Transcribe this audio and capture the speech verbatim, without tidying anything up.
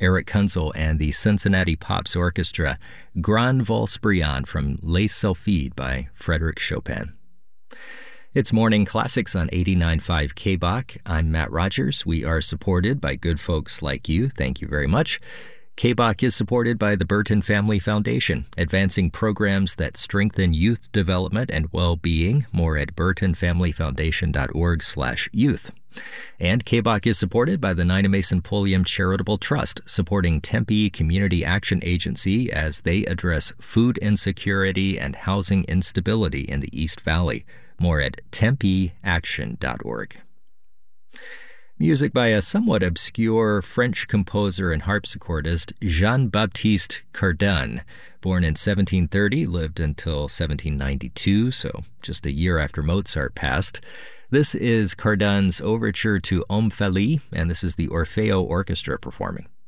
Eric Kunzel and the Cincinnati Pops Orchestra, Grand Valse Brillante from Les Sylphides by Frédéric Chopin. It's Morning Classics on eighty-nine point five K B O C. I'm Matt Rogers. We are supported by good folks like you. Thank you very much. K B O C is supported by the Burton Family Foundation, advancing programs that strengthen youth development and well-being. More at burtonfamilyfoundation.org slash youth. And K B O C is supported by the Nina Mason Pulliam Charitable Trust, supporting Tempe Community Action Agency as they address food insecurity and housing instability in the East Valley. More at tempe action dot org. Music by a somewhat obscure French composer and harpsichordist, Jean-Baptiste Cardin. Born in seventeen thirty, lived until seventeen ninety-two, so just a year after Mozart passed. This is Cardin's overture to Omphale, and this is the Orfeo Orchestra performing.